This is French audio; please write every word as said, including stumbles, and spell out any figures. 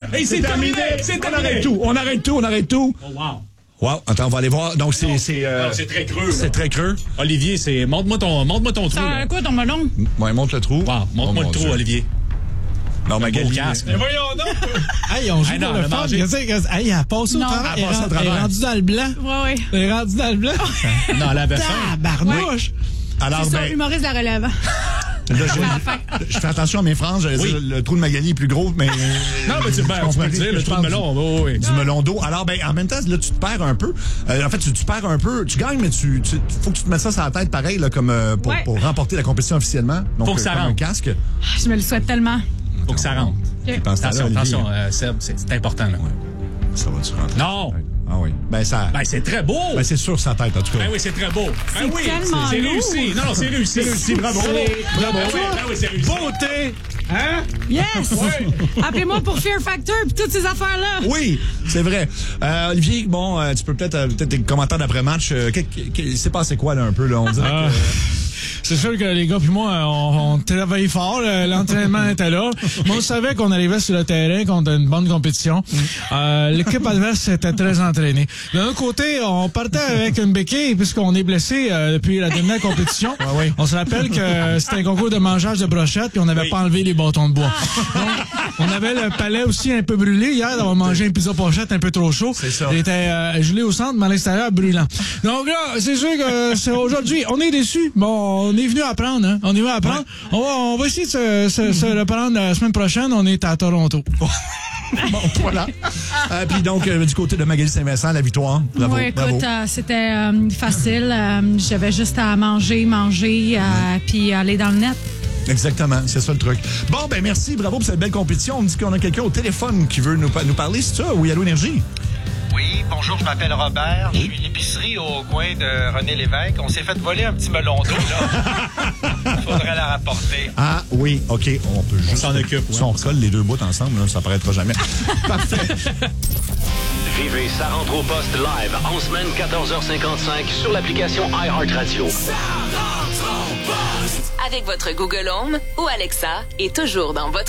Hey, c'est terminé! C'est terminé! On arrête tout, on arrête tout, on arrête tout. Oh, wow. Wow, attends, on va aller voir. Donc, c'est... C'est, euh, non, c'est très creux. C'est très creux. Olivier, c'est... Montre-moi ton, montre-moi ton trou. Ça, quoi, ton melon? Ouais, montre le trou. Wow, montre-moi oh, le trou, Dieu. Olivier. Non, Magali. Casque. Mais voyons donc! Hey, on joue Hey, pour non, le le fun. manger. Qu'est-ce que- Hey, elle a passé au Non. travers. Elle a Elle passé au est- elle est travers. rendue dans le blanc. Ouais, ouais. Elle est rendue dans le blanc. Non, elle avait faim. Tabarnouche! Alors, C'est ça, ben, humoriste de la relève. là, je, je fais attention à mes phrases. J'allais Oui. dire, le trou de Magali est plus gros, mais... Non, mais tu, ben, tu peux le dire, le trou de melon. Oui, oui. Du melon d'eau. Alors, ben, en même temps, là, tu te perds un peu. Euh, en fait, tu, tu perds un peu. Tu gagnes, mais tu, tu faut que tu te mettes ça sur la tête, pareil, là, comme euh, pour, Ouais. pour remporter la compétition officiellement. Donc, Faut que ça euh, comme un rentre. casque. Je me le souhaite tellement. Faut que ça rentre. OK. Dans ce temps-là, Attention, Olivier, attention, euh, Seb, c'est c'est important, là. Ça va-tu rentrer? Non! Ah oui. Ben, ça... Ben, c'est très beau! Ben, c'est sûr sa tête, en tout cas. Ben oui, c'est très beau. Ben C'est oui, tellement c'est lourd. réussi. Non, non, c'est réussi. C'est réussi, bravo. Bravo. Ben oui, ben oui, c'est réussi. Beauté! Hein? Yes! Appelez-moi pour Fear Factor et toutes ces affaires-là. Oui, c'est vrai. Euh, Olivier, bon, euh, tu peux peut-être euh, peut-être des commentaires d'après-match. Euh, qu'est- qu'est- il s'est passé quoi, là, un peu, là? On dirait Ah. que... C'est sûr que les gars puis moi, on, on travaillait fort. là. L'entraînement était là. Mais on savait qu'on arrivait sur le terrain contre une bonne compétition. Euh, l'équipe adverse était très entraînée. D'un autre côté, on partait avec une béquille puisqu'on est blessé euh, depuis la dernière compétition. Ah oui. On se rappelle que c'était un concours de mangeage de brochettes puis on n'avait Oui. pas enlevé les bâtons de bois. Donc, on avait le palais aussi un peu brûlé hier d'avoir mangé un pizza pochette un peu trop chaud. C'est ça. Il était euh, gelé au centre, mais à l'extérieur brûlant. Donc là, c'est sûr que c'est aujourd'hui, on est déçus. Bon, on est venu apprendre, hein. On est venu apprendre. On, va, on va essayer de se, se, se reprendre la semaine prochaine. On est à Toronto. Bon, voilà. Euh, puis donc, euh, du côté de Magali Saint-Vincent, la victoire. Bravo, Oui, bravo. écoute, euh, c'était euh, facile. Euh, J'avais juste à manger, manger, euh, puis aller dans le net. Exactement, c'est ça le truc. Bon, ben merci, bravo pour cette belle compétition. On me dit qu'on a quelqu'un au téléphone qui veut nous, pa- nous parler, c'est ça? Oui, Allô Énergie? Oui, bonjour, je m'appelle Robert. Je suis l'épicerie au coin de René Lévesque. On s'est fait voler un petit melon d'eau, là. Faudrait la rapporter. Ah oui, OK, on peut juste... s'en occupe, Si ouais. on colle les deux bouts ensemble, là, ça paraîtra jamais. Parfait. Vivez sa rentre au poste live en semaine quatorze heures cinquante-cinq sur l'application iHeartRadio. Avec votre Google Home ou Alexa et toujours dans votre